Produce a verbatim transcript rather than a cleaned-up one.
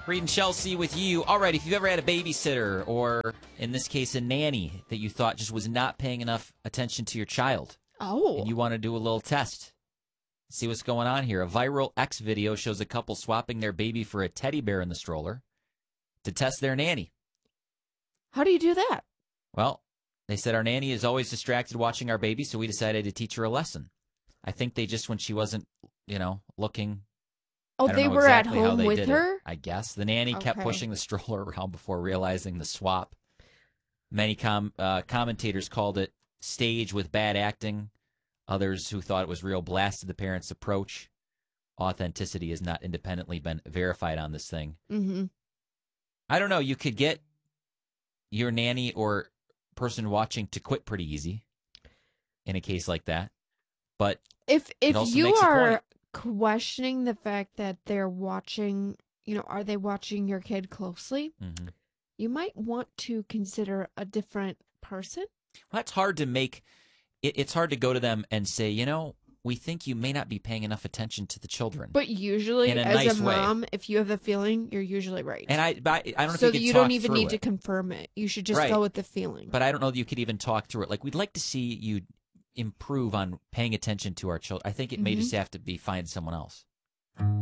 Reed and Chelsea with you. All right, if you've ever had a babysitter or, in this case, a nanny that you thought just was not paying enough attention to your child, Oh. and you want to do a little test, see what's going on here. A viral X video shows a couple swapping their baby for a teddy bear in the stroller to test their nanny. How do you do that? Well, they said our nanny is always distracted watching our baby, so we decided to teach her a lesson. I think they just, when she wasn't, you know, looking... Oh, I don't they know were exactly at how home they with did her? it, I guess. The nanny kept Okay. pushing the stroller around before realizing the swap. Many com- uh, commentators called it stage with bad acting. Others who thought it was real blasted the parents' approach. Authenticity has not independently been verified on this thing. Mm-hmm. I don't know. You could get your nanny or person watching to quit pretty easy in a case like that. But If if also you makes a are point. questioning the fact that they're watching, you know, are they watching your kid closely? Mhm. You might want to consider a different person. Well, that's hard to make. It, it's hard to go to them and say, you know, we think you may not be paying enough attention to the children. But usually, In a as nice a way. mom, if you have the feeling, you're usually right. And I, but I I don't know so if that you could you talk don't even through need it. to confirm it. You should just Right. go with the feeling. But I don't know that you could even talk through it. Like, we'd like to see you improve on paying attention to our children. I think it may Mhm. just have to be find someone else.